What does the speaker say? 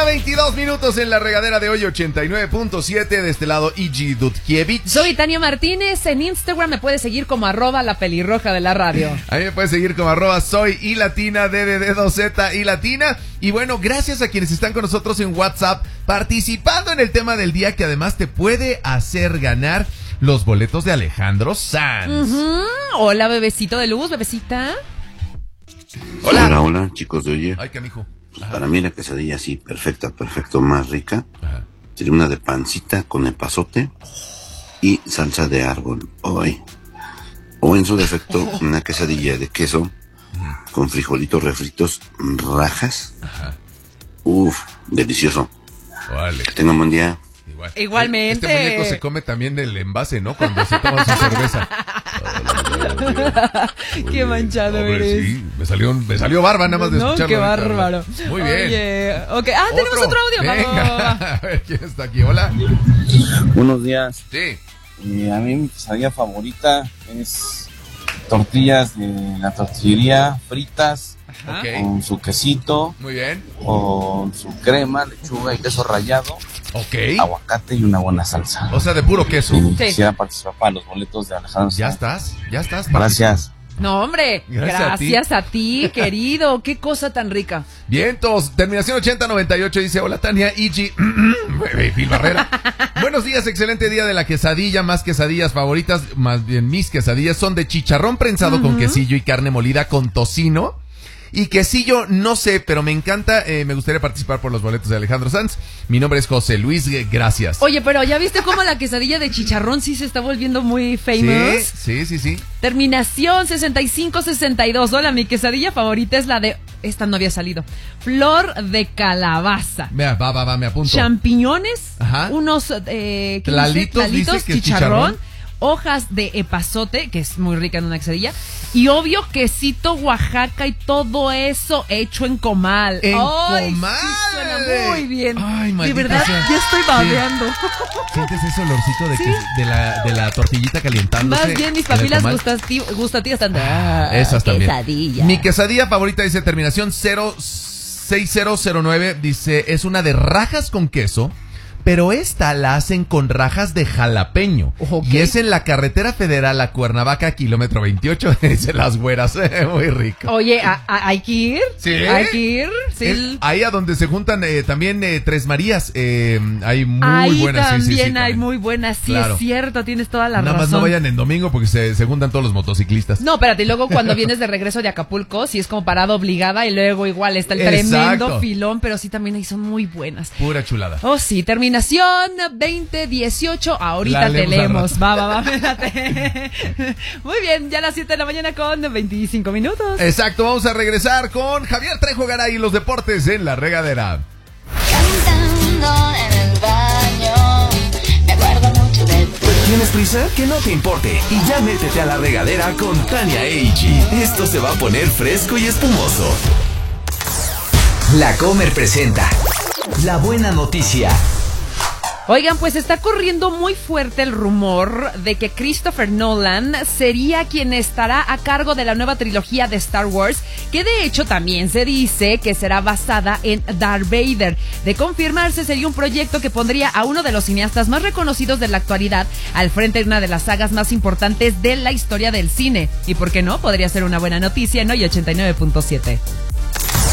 1:22 en la regadera de hoy, 89.7. De este lado, Igi Dudkiewicz. Soy Tania Martínez. En Instagram me puedes seguir como @lapelirroja de la radio. A mí me puedes seguir como @soy y latina, DDD2Z y latina. Y bueno, gracias a quienes están con nosotros en WhatsApp participando en el tema del día, que además te puede hacer ganar los boletos de Alejandro Sanz. Hola, bebecito de luz, bebecita. Hola, chicos de Oye. Ay, canijo. Pues para mí la quesadilla así, perfecto, más rica. Ajá. Sería una de pancita con epazote y salsa de árbol. Hoy. O en su defecto, una quesadilla de queso con frijolitos refritos, rajas. Ajá. Delicioso. Vale. Que tengan buen día. Igualmente. Este muñeco se come también del envase, ¿no? Cuando se toma su cerveza. Qué manchado eres. Sí, me salió barba nada más de escucharlo. Qué bárbaro. Muy bien. Oye, okay. Tenemos otro audio. Venga. A ver quién está aquí. Hola. Buenos días. Sí. A mí mi quesadilla favorita es tortillas de la tortillería fritas. Okay. Con su quesito. Muy bien. Con su crema, lechuga y queso rallado. Ok. Aguacate y una buena salsa. O sea, de puro queso. Sí. Quisiera participar para los boletos de Alejandro Sanz. Ya estás. Gracias. No, hombre, gracias a ti, querido. Qué cosa tan rica. Vientos, terminación 8098 dice: hola Tania, Igi, Phil Barrera. Buenos días, excelente día de la quesadilla. Más quesadillas favoritas, más bien mis quesadillas son de chicharrón prensado con quesillo y carne molida con tocino. Y quesillo, no sé, pero me encanta. Me gustaría participar por los boletos de Alejandro Sanz. Mi nombre es José Luis, gracias. Oye, pero ¿ya viste cómo la quesadilla de chicharrón sí se está volviendo muy famous? Sí. Terminación 6562. Hola, mi quesadilla favorita es la de... Esta no había salido. Flor de calabaza. Vea, va, me apunto. Champiñones. Ajá. Unos... Tlalitos, chicharrón. Hojas de epazote, que es muy rica en una quesadilla, y obvio quesito Oaxaca y todo eso hecho en comal. ¡Comal! Sí, suena muy bien. Ay, de verdad, sea. ya estoy babeando. ¿Sientes ese olorcito de la tortillita calientándose? Más bien mis papilas gustativas están... esas también. Quesadilla. Mi quesadilla favorita dice terminación 06009, dice, es una de rajas con queso, pero esta la hacen con rajas de jalapeño. Okay. Y es en la carretera federal a Cuernavaca, kilómetro 28, dice Las Güeras. Muy rico. Oye, ¿hay que ir? Sí. ¿Hay que ir? Sí. Ahí a donde se juntan también Tres Marías. Hay muy buenas. También hay muy buenas, sí, claro. Es cierto, tienes toda la razón. Nada más no vayan en domingo porque se juntan todos los motociclistas. No, espérate, y luego cuando vienes de regreso de Acapulco, sí es como parada obligada, y luego igual está el tremendo filón, pero sí también ahí son muy buenas. Pura chulada. Oh, sí, terminación 2018. Ahorita te leemos. Va, espérate. Muy bien, ya a las 7 de la mañana con 25 minutos. Exacto, vamos a regresar con Javier Trejo Garay y los deportes en la regadera. Cantando en el baño, me acuerdo mucho de ti. ¿Tienes prisa? Que no te importe y ya métete a la regadera con Tania e Igi. Esto se va a poner fresco y espumoso. La Comer presenta La Buena Noticia. Oigan, pues está corriendo muy fuerte el rumor de que Christopher Nolan sería quien estará a cargo de la nueva trilogía de Star Wars, que de hecho también se dice que será basada en Darth Vader. De confirmarse, sería un proyecto que pondría a uno de los cineastas más reconocidos de la actualidad al frente de una de las sagas más importantes de la historia del cine. Y por qué no, podría ser una buena noticia en Hoy 89.7.